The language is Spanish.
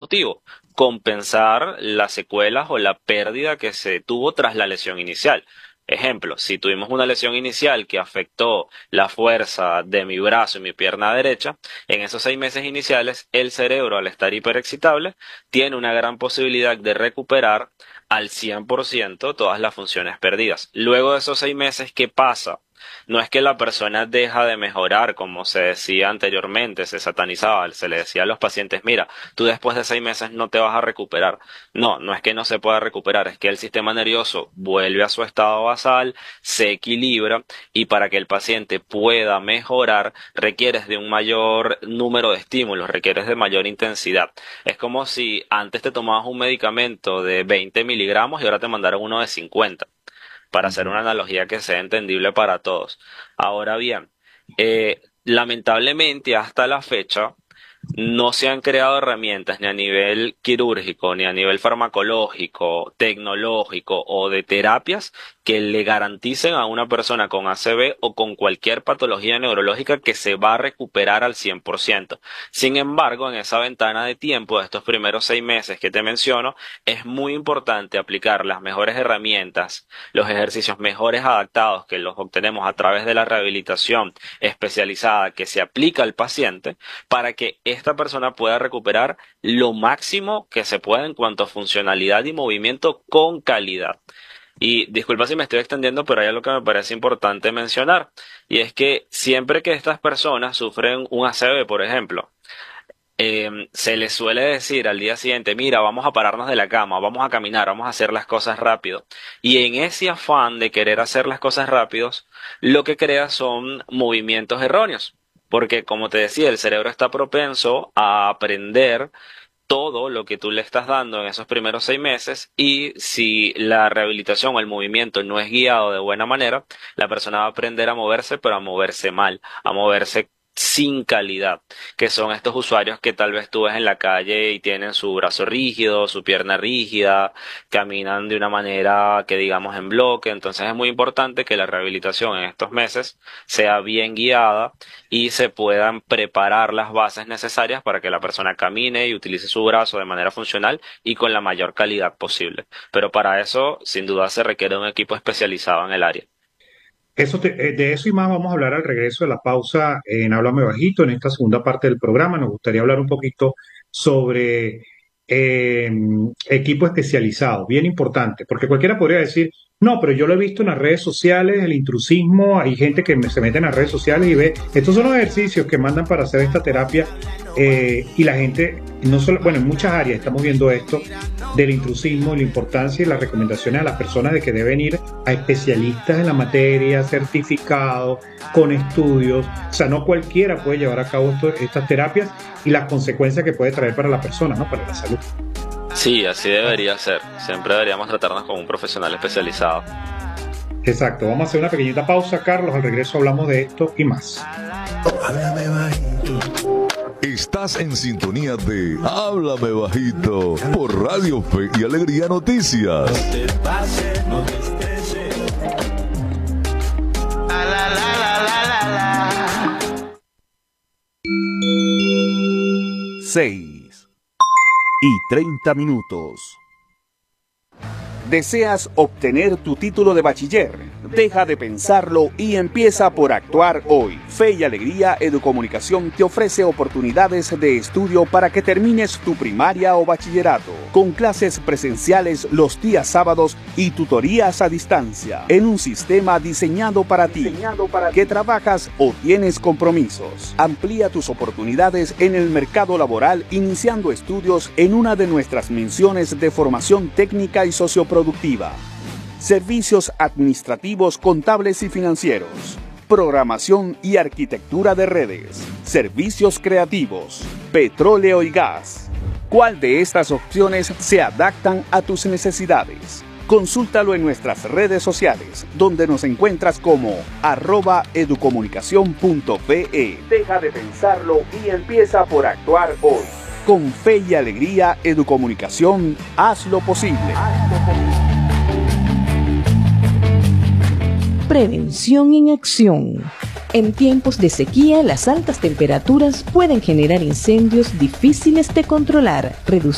motivo, compensar las secuelas o la pérdida que se tuvo tras la lesión inicial. Ejemplo, si tuvimos una lesión inicial que afectó la fuerza de mi brazo y mi pierna derecha, en esos 6 meses iniciales, el cerebro, al estar hiperexcitable, tiene una gran posibilidad de recuperar al 100% todas las funciones perdidas. Luego de esos 6 meses, ¿qué pasa? No es que la persona deja de mejorar, como se decía anteriormente, se satanizaba, se le decía a los pacientes, mira, tú después de 6 meses no te vas a recuperar. No, no es que no se pueda recuperar, es que el sistema nervioso vuelve a su estado basal, se equilibra y para que el paciente pueda mejorar requieres de un mayor número de estímulos, requieres de mayor intensidad. Es como si antes te tomabas un medicamento de 20 miligramos y ahora te mandaron uno de 50 para hacer una analogía que sea entendible para todos. Ahora bien, lamentablemente hasta la fecha no se han creado herramientas ni a nivel quirúrgico, ni a nivel farmacológico, tecnológico o de terapias que le garanticen a una persona con ACV o con cualquier patología neurológica que se va a recuperar al 100%. Sin embargo, en esa ventana de tiempo de estos primeros 6 meses que te menciono, es muy importante aplicar las mejores herramientas, los ejercicios mejores adaptados que los obtenemos a través de la rehabilitación especializada que se aplica al paciente para que esta persona pueda recuperar lo máximo que se pueda en cuanto a funcionalidad y movimiento con calidad. Y disculpa si me estoy extendiendo, pero hay algo que me parece importante mencionar, y es que siempre que estas personas sufren un ACV, por ejemplo, se les suele decir al día siguiente, mira, vamos a pararnos de la cama, vamos a caminar, vamos a hacer las cosas rápido. Y en ese afán de querer hacer las cosas rápidos, lo que crea son movimientos erróneos. Porque, como te decía, el cerebro está propenso a aprender todo lo que tú le estás dando en esos primeros 6 meses y si la rehabilitación o el movimiento no es guiado de buena manera, la persona va a aprender a moverse, pero a moverse mal, a moverse sin calidad, que son estos usuarios que tal vez tú ves en la calle y tienen su brazo rígido, su pierna rígida, caminan de una manera que digamos en bloque. Entonces es muy importante que la rehabilitación en estos meses sea bien guiada y se puedan preparar las bases necesarias para que la persona camine y utilice su brazo de manera funcional y con la mayor calidad posible. Pero para eso, sin duda, se requiere un equipo especializado en el área. De eso y más vamos a hablar al regreso de la pausa en Háblame Bajito, en esta segunda parte del programa. Nos gustaría hablar un poquito sobre eh, equipo especializado, bien importante, porque cualquiera podría decir, no, pero yo lo he visto en las redes sociales, el intrusismo, hay gente que se mete en las redes sociales y ve, estos son los ejercicios que mandan para hacer esta terapia y la gente, no solo, bueno, en muchas áreas estamos viendo esto del intrusismo, la importancia y las recomendaciones a las personas de que deben ir a especialistas en la materia, certificados, con estudios. O sea, no cualquiera puede llevar a cabo estas terapias y las consecuencias que puede traer para la persona, ¿no? Para la salud. Sí, así debería ser. Siempre deberíamos tratarnos con un profesional especializado. Exacto. Vamos a hacer una pequeñita pausa, Carlos. Al regreso hablamos de esto y más. Háblame bajito. Estás en sintonía de Háblame Bajito por Radio Fe y Alegría Noticias. No te pases, no te estreses. La, la, la, la, la, la. 6:30. ¿Deseas obtener tu título de bachiller? Deja de pensarlo y empieza por actuar hoy. Fe y Alegría Educomunicación te ofrece oportunidades de estudio para que termines tu primaria o bachillerato, con clases presenciales los días sábados y tutorías a distancia, en un sistema diseñado para ti, que trabajas o tienes compromisos. Amplía tus oportunidades en el mercado laboral iniciando estudios en una de nuestras menciones de formación técnica y socioproductiva. Servicios administrativos, contables y financieros. Programación y arquitectura de redes. Servicios creativos. Petróleo y gas. ¿Cuál de estas opciones se adaptan a tus necesidades? Consúltalo en nuestras redes sociales, donde nos encuentras como @educomunicacion.be. Deja de pensarlo y empieza por actuar hoy. Con Fe y Alegría Educomunicación, haz lo posible. Prevención en acción. En tiempos de sequía, las altas temperaturas pueden generar incendios difíciles de controlar,